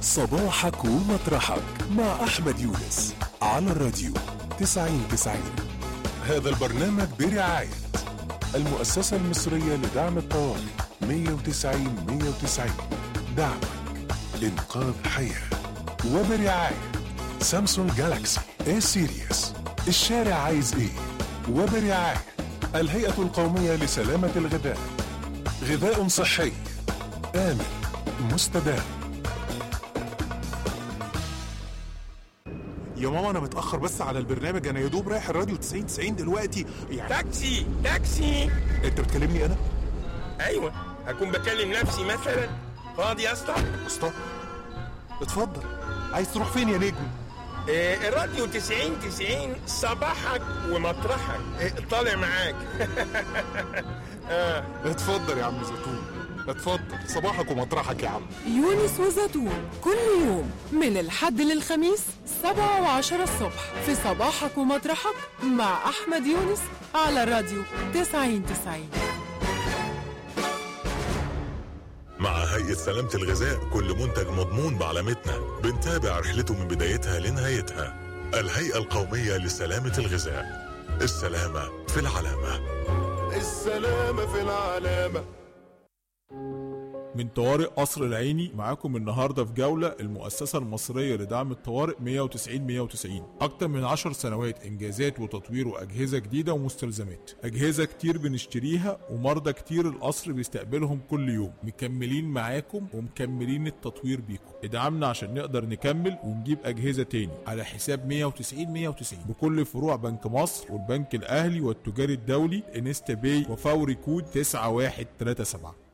صباحك ومطرحك مع أحمد يونس على الراديو 90-90. هذا البرنامج برعاية المؤسسة المصرية لدعم الطوارئ 190-190. دعمك إنقاذ حياة. وبرعاية سامسونج جالاكسي A سيريس. الشارع عايز إيه؟ وبرعاية الهيئة القومية لسلامة الغذاء. غذاء صحي آمن مستدام. يا ماما انا متاخر بس على البرنامج، انا يا دوب رايح الراديو 90-90 دلوقتي يعني. تاكسي. انت بتكلمني انا؟ ايوه هكون بكلم نفسي مثلا. فاضي يا اسطى؟ اتفضل. عايز تروح فين يا نجم؟ الراديو 90-90 صباحك ومطرحك. طالع معاك. اتفضل يا عم زيتون، اتفضل. صباحك ومطرحك يا عم. يونس وزيتون كل يوم من الحد للخميس 7 و10 الصبح في صباحك ومطرحك مع أحمد يونس على الراديو 90-90. مع هيئة سلامة الغذاء كل منتج مضمون بعلامتنا، بنتابع رحلته من بدايتها لنهايتها. الهيئة القومية لسلامة الغذاء. السلامة في العلامة. السلامة في العلامة. من طوارئ قصر العيني معاكم النهاردة في جولة المؤسسة المصرية لدعم الطوارئ 190-190. أكتر من 10 سنوات إنجازات وتطوير وأجهزة جديدة ومستلزمات. أجهزة كتير بنشتريها ومرضى كتير القصر بيستقبلهم كل يوم. مكملين معاكم ومكملين التطوير بيكم. ادعمنا عشان نقدر نكمل ونجيب أجهزة تاني على حساب 190-190 بكل فروع بنك مصر والبنك الأهلي والتجاري الدولي انستا باي وفوري كود 9137.